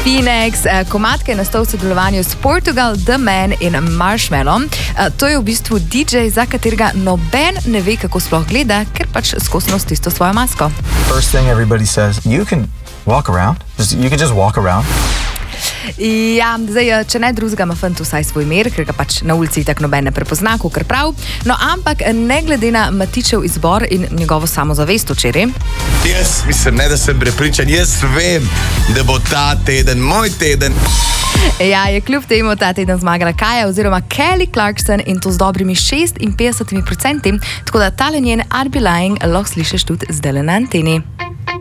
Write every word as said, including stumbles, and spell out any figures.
Phoenix, komad, ki je nastal v sodelovanju s Portugal, The Man in Marshmallow. To je v bistvu D J, za katerega noben ne ve, kako sploh gleda, ker pač skozi nos tisto svojo masko. First thing everybody says, you can walk around. Just, you can just walk around. Ja, zdaj, če ne drugega, ima fant vsaj svoj mer, ker ga pač na ulici tak noben ne prepozna, kakor prav. No, ampak ne glede na Matičev izbor in njegovo samozavest včeraj. Jaz mislim, ne da sem prepričan, jaz vem, da bo ta teden moj teden. Ja, je kljub temu ta teden zmagala Kaja oziroma Kelly Clarkson in to z dobrimi šestinpetdesetimi procenti, tako da tale njen I'd Be Lying lahko slišiš tudi zdaj na anteni.